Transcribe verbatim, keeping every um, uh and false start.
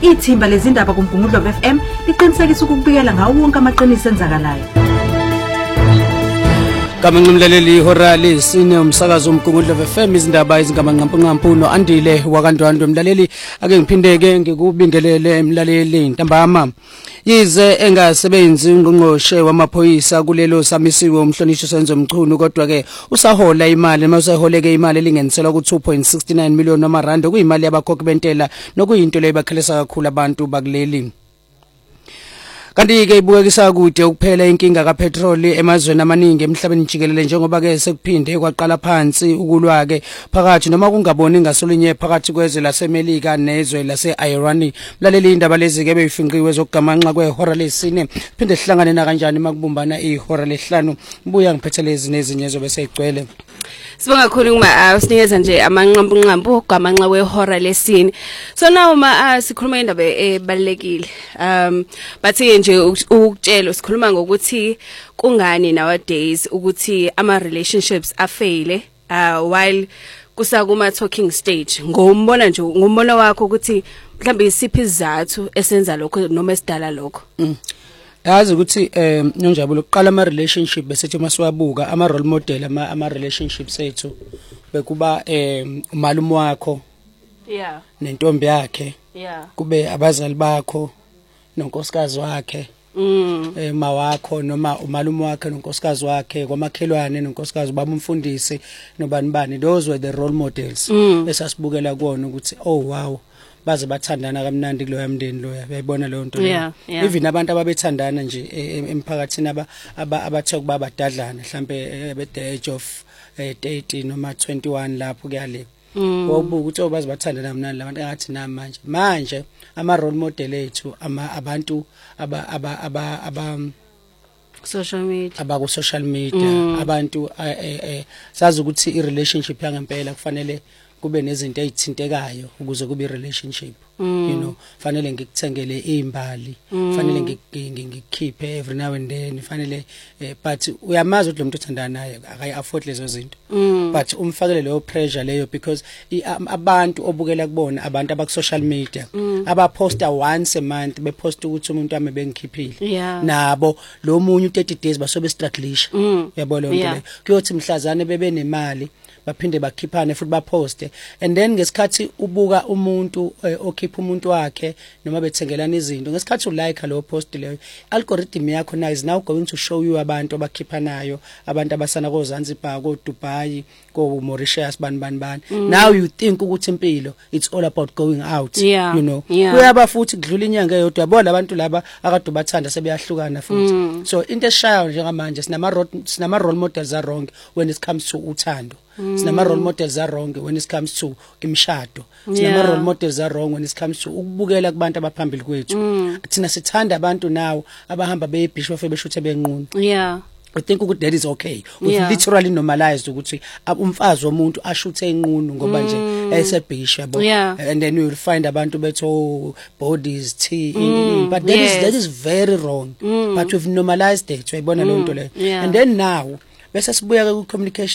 ithimba lezindaba kuMgungundlovu F M liqinisekisa ukubikela ngawo wonke amaqiniso enzakalayo. Kamanqumlaleli ihora lesine umsakazo uMgungundlovu F M izindaba ezingamanqampunqampu no Andile wakandwandwe mlaleli ake ngiphindeke ngikubingelele emlaleli ntambama. Yize engasebenzi ungqongqoshe wamaphoyisa kulelo samisiwe umhlonishwa Senzo Mchunu kodwa ke usahola imali maseholeke imali elingeniselwa ku two point six nine million amarandi kuyimali yabakhokhi bentela nokuyinto lebakhelesa kakhulu abantu bakuleli. Kanti ke ibukekisa kude ukuphela inkinga kapetrol emazweni amaningi emhlabeni jikelele njengoba ke sekuphinde kwaqala phansi ukulwa ke phakathi noma kungaboni ngasolinye phakathi kwezwe laseMelika nezwe lase-Iran. Mlaleli indaba lezi ke beyifinqiwe zokugamanxa kwehora lesine phinde sihlangane na kanjani makubumbana ihora lehlanu buya ngiphethelezi nezinye zobe seyigcwele. Sibonga kakhulu uma usinikeza nje amanqampu nqampu gamanxa wehora lesine. So now uma sikhuluma indaba ebalekile. Um bathi nje ukutshela sikhuluma ngokuthi kungani nowadays ukuthi ama relationships afaile uh while kusakuma talking stage. Ngombona nje ngombono wakho ukuthi mhlambe isiphi izathu esenza lokho noma esidala lokho. Mm. Yazi ukuthi eh nonjabulo uqala ama relationship besethi masiwabuka ama role model ama ama relationships ethu bekuba eh umalume wakho yeah nentombi yakhe yeah kube abazali bakho nonkosikazi wakhe mm eh mawakho noma umalume wakhe nonkosikazi wakhe kwamakhelwane nonkosikazi baba umfundisi nobani bani. Those were the role models mm. esasibukela kuona ukuthi oh wow baze bathandana kamnandi kuloya mndeni loya bayibona leyo nto yeah, yeah. Even abantu ababethandana nje emphakathini aba abathe kuba badadlana mhlambe be the age of thirty noma twenty-one lapho kuyale wobuka ukuthi baze bathandana mnandi labantu engathi namanje manje ama role model ethu ama abantu aba aba aba aba social media aba ku social media mm. abantu eh sazi ukuthi i relationship yangempela kufanele kube nezinto ezithintekayo ukuze kube relationship mm. you know fanele ngikuthengele izimbali mm. fanele ngikukhiphe every now and then fanele eh, but uyamazi ukuthi lo muntu othandana naye akayi afford lezo zinto mm. but umfakele leyo pressure leyo because i, um, abantu obukela kubona abantu abaku social media mm. abaposta once a month beposta ukuthi umuntu wami bengikhiphile yeah. nabo lo munye thirty days basobe strugglisha mm. yabona lonke yeah. le kuyothi mhlazane bebe nemali baphinde bakhiphane futhi baposte and then ngesikhathi ubuka umuntu eh, okhipha umuntu wakhe noma bethengelana izinto ngesikhathi ulike lo post leyo algorithm yakho now is now going to show you abantu abakhiphanayo abantu abasana ko Zanzibar ko Dubai ko Mauritius bani bani bani mm. now you think ukuthi impilo it's all about going out yeah. you know yeah. kuyaba futhi kudlula inyanga eyodwa bona abantu laba akade bathanda sebeyahlukana futhi mm. so into eshayo njengamanje sinama sinama role models are wrong when it comes to uthando. Mm. Sinama role models are wrong when it comes to imshado. Sinama yeah. role models are wrong when it comes to ukubukela kubantu abaphambili kwethu. Mm. Thina sithanda abantu now abahamba beyibishop beshuthe benqunu. Yeah. I think ukuthi that is okay. We've yeah. literally normalized ukuthi umfazi womuntu ashuthe enqunu ngoba nje mm. esebishop yeah. and then you will find abantu betho bodies tea mm. but that yes. is that is very wrong. Mm. But we've normalized it. Uyibona mm. lo nto le. yeah. And then now bese sibuya ku communication